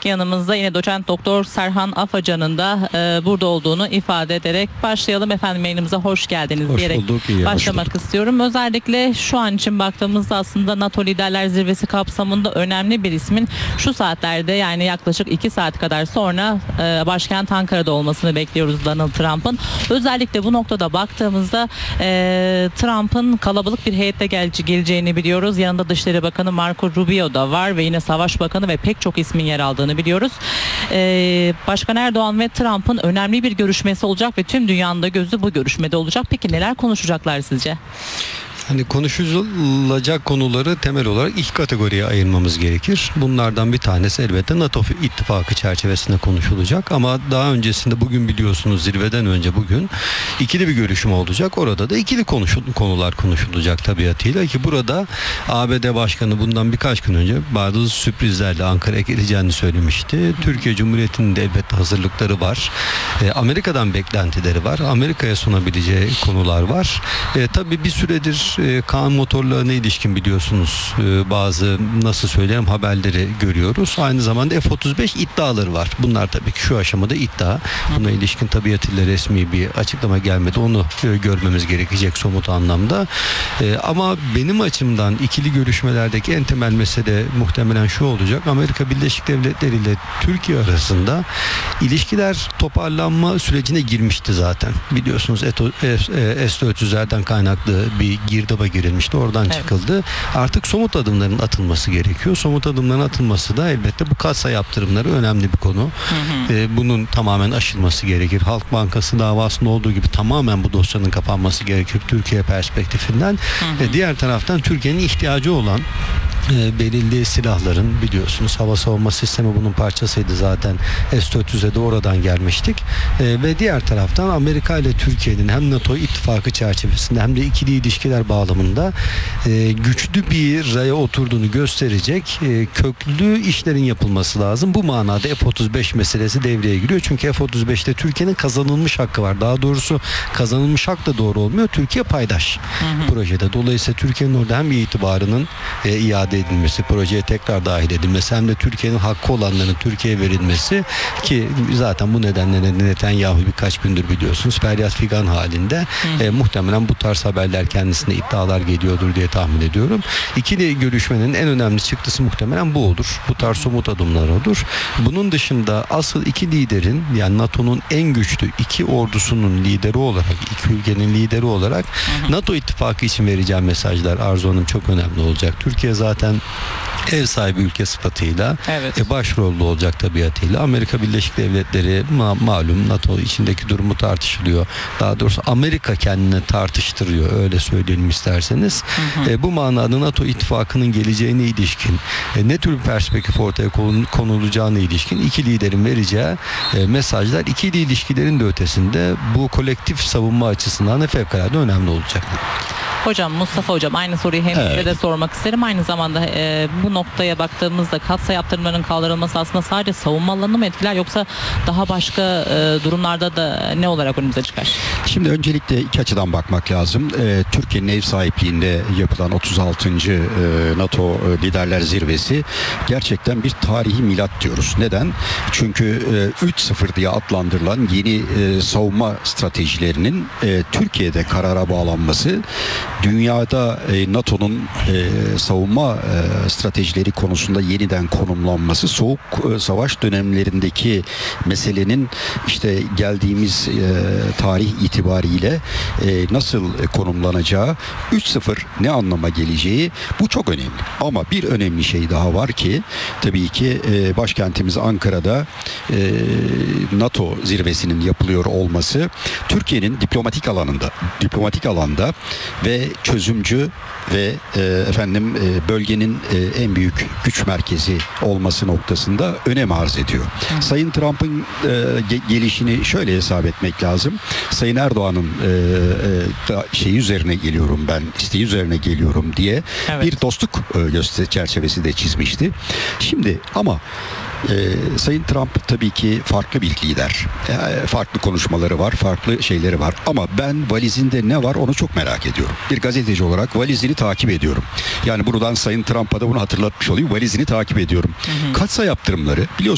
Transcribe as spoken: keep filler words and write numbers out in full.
Yanımızda yine doçent doktor Serhan Afacan'ın da e, burada olduğunu ifade ederek başlayalım. Efendim yayınımıza hoş geldiniz Hoş diyerek bulduk, iyi, başlamak hoş bulduk. istiyorum. Özellikle şu an için baktığımızda aslında NATO Liderler Zirvesi kapsamında önemli bir ismin şu saatlerde, yani yaklaşık iki saat kadar sonra e, başkent Ankara'da olmasını bekliyoruz Donald Trump'ın. Özellikle bu noktada baktığımızda e, Trump'ın kalabalık bir heyette gel- geleceğini biliyoruz. Yanında Dışişleri Bakanı Marco Rubio da var ve yine Savaş Bakanı ve pek çok ismin yer aldığını biliyoruz. E, Başkan Erdoğan ve Trump'ın önemli bir görüşmesi olacak ve tüm dünyanın da gözü bu görüşmede olacak. Peki neler konuşacaklar sizce? Hani konuşulacak konuları temel olarak iki kategoriye ayırmamız gerekir. Bunlardan bir tanesi elbette NATO ittifakı çerçevesinde konuşulacak ama daha öncesinde bugün biliyorsunuz zirveden önce bugün ikili bir görüşme olacak. Orada da ikili konuşul konular konuşulacak tabiatıyla ki burada A B D Başkanı bundan birkaç gün önce bazı sürprizlerle Ankara'ya geleceğini söylemişti. Türkiye Cumhuriyeti'nin de elbette hazırlıkları var. E, Amerika'dan beklentileri var. Amerika'ya sunabileceği konular var. E, tabii bir süredir E, Kaan motorlarına ilişkin biliyorsunuz e, bazı nasıl söyleyeyim haberleri görüyoruz. Aynı zamanda F otuz beş iddiaları var. Bunlar tabii ki şu aşamada iddia. Buna ilişkin tabiatıyla resmi bir açıklama gelmedi. Onu e, görmemiz gerekecek somut anlamda. E, ama benim açımdan ikili görüşmelerdeki en temel mesele muhtemelen şu olacak. Amerika Birleşik Devletleri ile Türkiye arasında ilişkiler toparlanma sürecine girmişti zaten. Biliyorsunuz S dört yüzlerden kaynaklı bir girdi girilmişti. Oradan evet. çıkıldı. Artık somut adımların atılması gerekiyor. Somut adımların atılması da elbette bu kasa yaptırımları önemli bir konu. Hı hı. Ee, bunun tamamen aşılması gerekir. Halk Bankası davasında olduğu gibi tamamen bu dosyanın kapanması gerekir Türkiye perspektifinden. Hı hı. Ee, diğer taraftan Türkiye'nin ihtiyacı olan E, belirli silahların biliyorsunuz hava savunma sistemi bunun parçasıydı zaten. S dört yüze de oradan gelmiştik. E, ve diğer taraftan Amerika ile Türkiye'nin hem NATO ittifakı çerçevesinde hem de ikili ilişkiler bağlamında e, güçlü bir raya oturduğunu gösterecek e, köklü işlerin yapılması lazım. Bu manada F otuz beş meselesi devreye giriyor. Çünkü F otuz beşte Türkiye'nin kazanılmış hakkı var. Daha doğrusu kazanılmış hak da doğru olmuyor. Türkiye paydaş hı hı. projede. Dolayısıyla Türkiye'nin orada hem itibarının e, iade edilmesi, projeye tekrar dahil edilmesi hem de Türkiye'nin hakkı olanların Türkiye'ye verilmesi ki zaten bu nedenle Netanyahu birkaç gündür biliyorsunuz feryat figan halinde e, muhtemelen bu tarz haberler kendisine iddialar geliyordur diye tahmin ediyorum. İkili görüşmenin en önemli çıktısı muhtemelen bu olur. Bu tarz somut adımlar olur. Bunun dışında asıl iki liderin yani NATO'nun en güçlü iki ordusunun lideri olarak, iki ülkenin lideri olarak NATO ittifakı için vereceğim mesajlar Arzu Hanım çok önemli olacak. Türkiye zaten ev sahibi ülke sıfatıyla evet. e, başrollü olacak tabiatıyla. Amerika Birleşik Devletleri ma- malum NATO içindeki durumu tartışılıyor. Daha doğrusu Amerika kendini tartıştırıyor. Öyle söyleyelim isterseniz. Hı hı. E, bu manada NATO ittifakının geleceğine ilişkin e, ne tür bir perspektif ortaya konulacağına ilişkin iki liderin vereceği e, mesajlar ikili ilişkilerin de ötesinde bu kolektif savunma açısından da fevkalade önemli olacak. Hocam, Mustafa Hocam aynı soruyu hem evet. size de sormak isterim. Aynı zamanda e, bu noktaya baktığımızda katsayı yaptırımlarının kaldırılması aslında sadece savunma alanını mı etkiler yoksa daha başka e, durumlarda da ne olarak önümüze çıkar? Şimdi öncelikle iki açıdan bakmak lazım. E, Türkiye'nin ev sahipliğinde yapılan otuz altıncı E, NATO Liderler Zirvesi gerçekten bir tarihi milat diyoruz. Neden? Çünkü e, üç sıfır diye adlandırılan yeni e, savunma stratejilerinin e, Türkiye'de karara bağlanması dünyada e, NATO'nun e, savunma e, stratejileri konusunda yeniden konumlanması, soğuk e, savaş dönemlerindeki meselenin işte geldiğimiz e, tarih itibariyle e, nasıl konumlanacağı, üç sıfır ne anlama geleceği bu çok önemli. Ama bir önemli şey daha var ki tabii ki e, başkentimiz Ankara'da e, NATO zirvesinin yapılıyor olması Türkiye'nin diplomatik alanında, diplomatik alanda ve çözümcü ve e, efendim e, bölgenin e, en büyük güç merkezi olması noktasında önem arz ediyor. Hı. Sayın Trump'ın e, ge- gelişini şöyle hesap etmek lazım. Sayın Erdoğan'ın e, e, şeyi üzerine geliyorum ben, isteği üzerine geliyorum diye evet. bir dostluk e, gösteri çerçevesi de çizmişti. Şimdi ama Ee, Sayın Trump tabii ki farklı bir lider. Ee, farklı konuşmaları var, farklı şeyleri var. Ama ben valizinde ne var onu çok merak ediyorum. Bir gazeteci olarak valizini takip ediyorum. Yani buradan Sayın Trump'a da bunu hatırlatmış olayım. Valizini takip ediyorum. Hı hı. Katsa yaptırımları biliyorsunuz